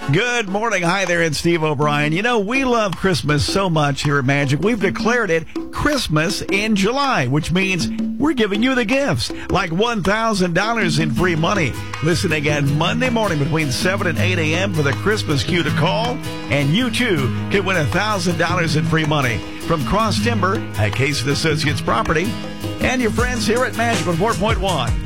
Good morning. Hi there, it's Steve O'Brien. You know, we love Christmas so much here at Magic. We've declared it Christmas in July, which means we're giving you the gifts, like $1,000 in free money. Listen again Monday morning between 7 and 8 a.m. for the Christmas cue to call, and you too can win $1,000 in free money from Cross Timber at Case & Associates Property and your friends here at Magic 4.1.